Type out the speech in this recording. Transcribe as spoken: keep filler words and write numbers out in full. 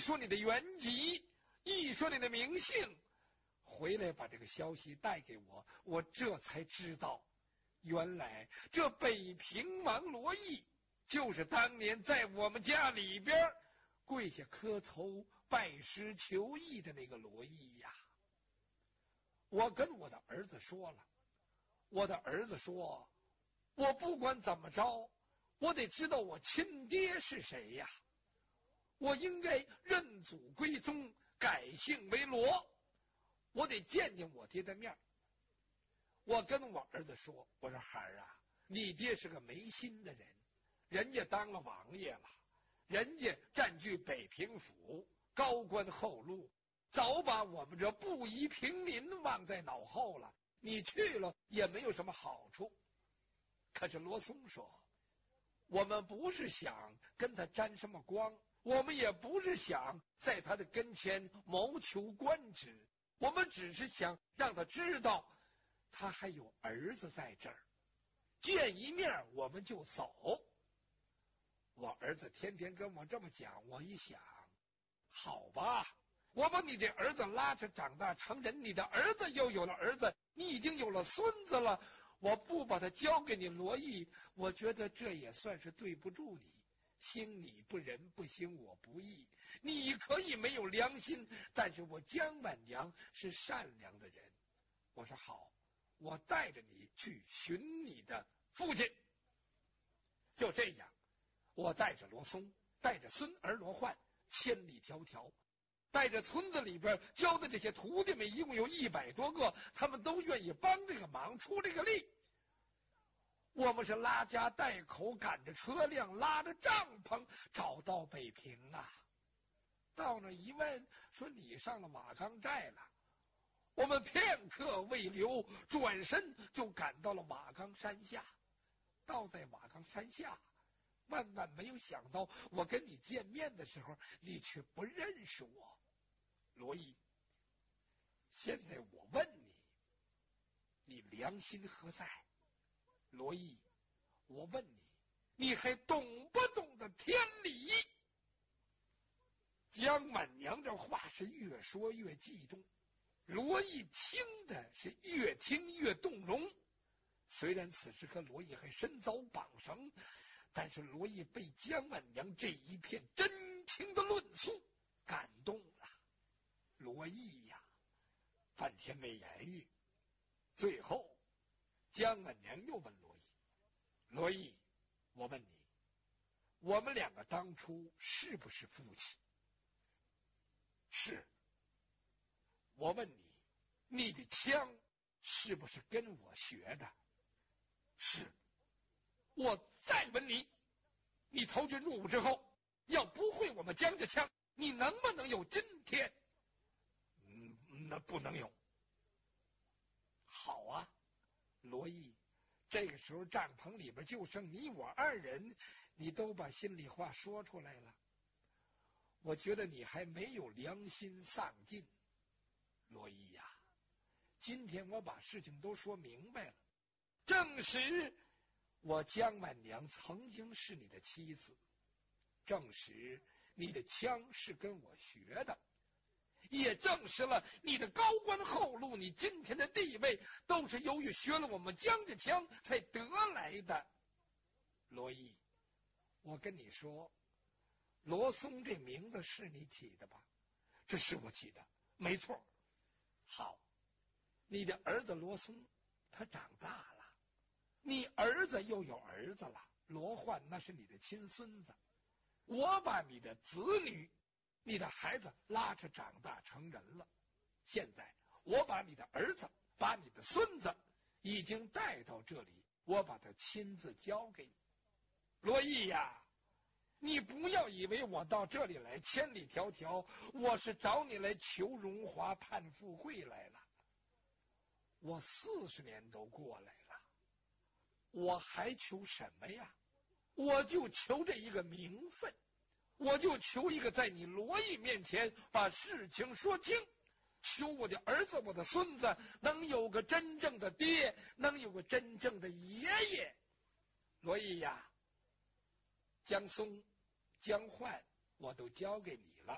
说你的原籍，一说你的名姓，回来把这个消息带给我，我这才知道，原来这北平王罗毅就是当年在我们家里边跪下磕头拜师求义的那个罗毅呀。我跟我的儿子说了，我的儿子说，我不管怎么着，我得知道我亲爹是谁呀，我应该认祖归宗，改姓为罗，我得见见我爹的面。我跟我儿子说，我说孩儿啊，你爹是个没心的人，人家当了王爷了，人家占据北平府，高官厚禄，早把我们这布衣平民忘在脑后了，你去了也没有什么好处。可是罗松说，我们不是想跟他沾什么光，我们也不是想在他的跟前谋求官职，我们只是想让他知道他还有儿子在这儿，见一面我们就走。我儿子天天跟我这么讲，我一想，好吧，我把你的儿子拉扯长大成人，你的儿子又有了儿子，你已经有了孙子了，我不把他交给你罗毅，我觉得这也算是对不住你。兴你不仁，不兴我不义。你可以没有良心，但是我姜婉娘是善良的人。我说好，我带着你去寻你的父亲。就这样，我带着罗松，带着孙儿罗焕，千里迢迢，带着村子里边教的这些徒弟们，一共有一百多个，他们都愿意帮这个忙，出这个力。我们是拉家带口，赶着车辆，拉着帐篷，找到北平啊。到那一问，说你上了瓦岗寨了。我们片刻未留，转身就赶到了瓦岗山下。到在瓦岗山下，万万没有想到，我跟你见面的时候，你却不认识我。罗毅，现在我问你，你良心何在？罗毅，我问你，你还懂不懂得天理？姜满娘这话是越说越激动，罗毅听的是越听越动容。虽然此时和罗毅还身遭绑绳，但是罗毅被姜满娘这一片真情的论述感动了。罗毅呀，半天没言语。最后姜满娘又问罗毅，罗毅，我问你，我们两个当初是不是夫妻？是。我问你，你的枪是不是跟我学的？是。我再问你，你投军入伍之后，要不会我们姜家枪，你能不能有今天？嗯，那不能有。好啊，罗毅，这个时候帐篷里边就剩你我二人，你都把心里话说出来了，我觉得你还没有良心丧尽。罗毅呀，今天我把事情都说明白了，证实我姜婉娘曾经是你的妻子，证实你的枪是跟我学的，也证实了你的高官厚禄，你今天的地位都是由于学了我们姜家枪才得来的。罗毅，我跟你说，罗松这名字是你起的吧？这是我起的，没错。好，你的儿子罗松他长大了，你儿子又有儿子了，罗焕那是你的亲孙子。我把你的子女，你的孩子拉扯长大成人了，现在我把你的儿子，把你的孙子已经带到这里，我把他亲自交给你。罗毅呀，你不要以为我到这里来千里迢迢，我是找你来求荣华盼富贵来了。我四十年都过来了，我还求什么呀？我就求这一个名分，我就求一个在你罗毅面前把事情说清，求我的儿子我的孙子能有个真正的爹，能有个真正的爷爷。罗毅呀，江松、江焕我都交给你了，